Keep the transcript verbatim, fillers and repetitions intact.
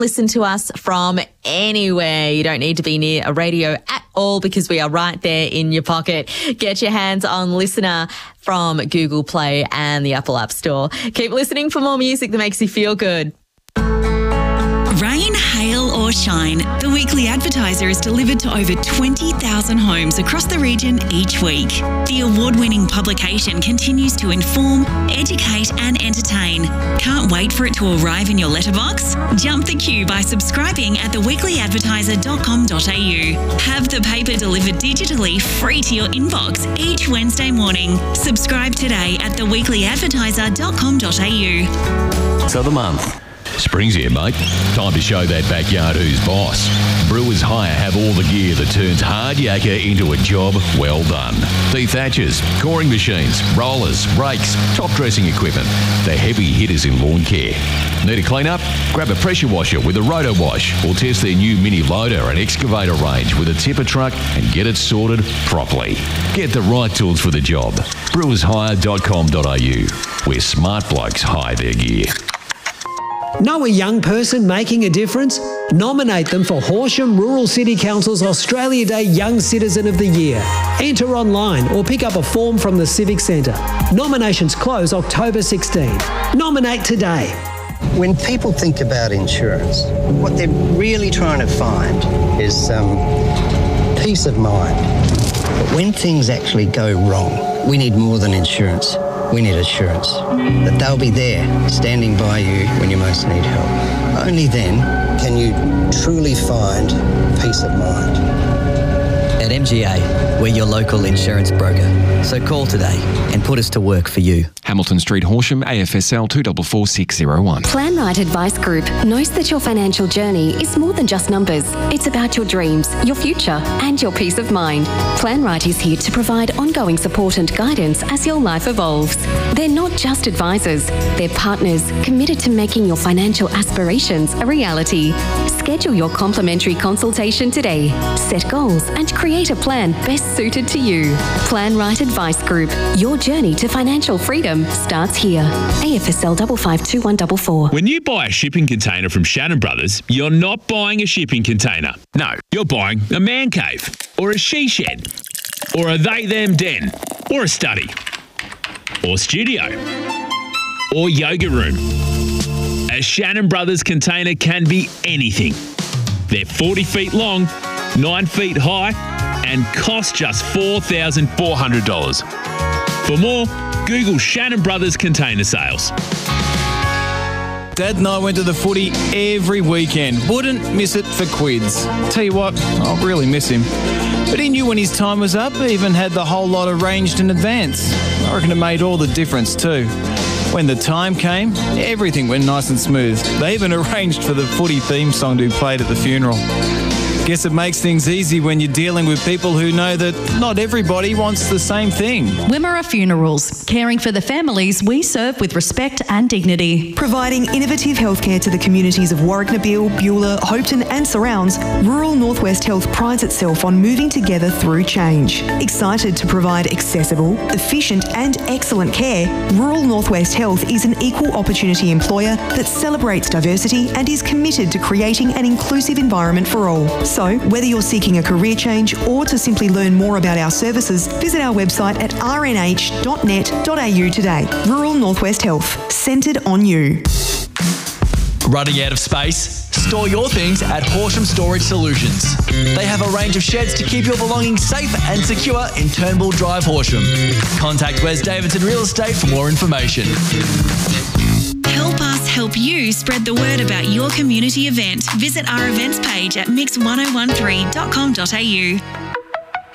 Listen to us from anywhere. You don't need to be near a radio at all because we are right there in your pocket. Get your hands on Listener from Google Play and the Apple App Store. Keep listening for more music that makes you feel good. Rain, hail or shine, the Weekly Advertiser is delivered to over twenty thousand homes across the region each week. The award-winning publication continues to inform, educate and entertain. Can't wait for it to arrive in your letterbox? Jump the queue by subscribing at the weekly advertiser dot com dot a u. Have the paper delivered digitally free to your inbox each Wednesday morning. Subscribe today at the weekly advertiser dot com dot a u. So the month. Spring's here, mate. Time to show that backyard who's boss. Brewers Hire have all the gear that turns hard yakka into a job well done. Dethatchers, coring machines, rollers, rakes, top dressing equipment. The heavy hitters in lawn care. Need a clean up? Grab a pressure washer with a roto wash or test their new mini loader and excavator range with a tipper truck and get it sorted properly. Get the right tools for the job. brewers hire dot com dot a u, where smart blokes hire their gear. Know a young person making a difference? Nominate them for Horsham Rural City Council's Australia Day Young Citizen of the Year. Enter online or pick up a form from the Civic Centre. Nominations close October sixteenth. Nominate today. When people think about insurance, what they're really trying to find is um, peace of mind. But when things actually go wrong, we need more than insurance. We need assurance that they'll be there, standing by you when you most need help. Only then can you truly find peace of mind. At M G A, we're your local insurance broker. So call today and put us to work for you. Hamilton Street, Horsham, A F S L two four four six zero one. Plan Right Advice Group knows that your financial journey is more than just numbers. It's about your dreams, your future, and your peace of mind. Plan Right is here to provide ongoing support and guidance as your life evolves. They're not just advisors, they're partners committed to making your financial aspirations a reality. Schedule your complimentary consultation today. Set goals and create a plan best suited to you. Plan Right Advice Group. Your journey to financial freedom starts here. A F S L five five two one four four. When you buy a shipping container from Shannon Brothers, you're not buying a shipping container. No, you're buying a man cave, or a she shed, or a they-them den, or a study, or studio, or yoga room. A Shannon Brothers container can be anything. They're forty feet long, nine feet high, and cost just four thousand four hundred dollars. For more, Google Shannon Brothers Container Sales. Dad and I went to the footy every weekend. Wouldn't miss it for quids. Tell you what, I'll really miss him. But he knew when his time was up, even had the whole lot arranged in advance. I reckon it made all the difference too. When the time came, everything went nice and smooth. They even arranged for the footy theme song to be played at the funeral. Guess it makes things easy when you're dealing with people who know that not everybody wants the same thing. Wimmera Funerals, caring for the families we serve with respect and dignity. Providing innovative healthcare to the communities of Warwick Nabil, Beulah, Hopetoun and surrounds, Rural Northwest Health prides itself on moving together through change. Excited to provide accessible, efficient and excellent care, Rural Northwest Health is an equal opportunity employer that celebrates diversity and is committed to creating an inclusive environment for all. So, whether you're seeking a career change or to simply learn more about our services, visit our website at r n h dot net dot a u today. Rural Northwest Health, centred on you. Running out of space? Store your things at Horsham Storage Solutions. They have a range of sheds to keep your belongings safe and secure in Turnbull Drive, Horsham. Contact Wes Davidson Real Estate for more information. Help us help you spread the word about your community event. Visit our events page at mix ten thirteen dot com dot a u.